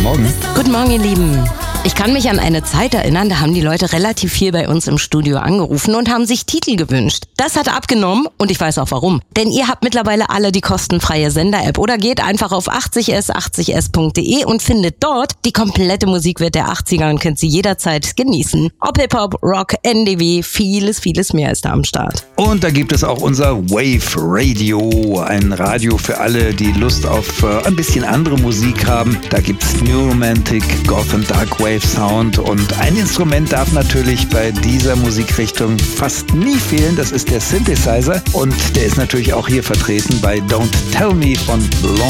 Guten Morgen. Guten Morgen, ihr Lieben. Ich kann mich an eine Zeit erinnern, da haben die Leute relativ viel bei uns im Studio angerufen und haben sich Titel gewünscht. Das hat abgenommen und ich weiß auch warum. Denn ihr habt mittlerweile alle die kostenfreie Sender-App oder geht einfach auf 80s80s.de und findet dort die komplette Musikwelt der 80er und könnt sie jederzeit genießen. Ob Hip-Hop, Rock, NDW, vieles mehr ist da am Start. Und da gibt es auch unser Wave Radio, ein Radio für alle, die Lust auf ein bisschen andere Musik haben. Da gibt's New Romantic, Gotham Dark Wave Sound und ein Instrument darf natürlich bei dieser Musikrichtung fast nie fehlen, das ist der Synthesizer und der ist natürlich auch hier vertreten bei Don't Tell Me von Blonde.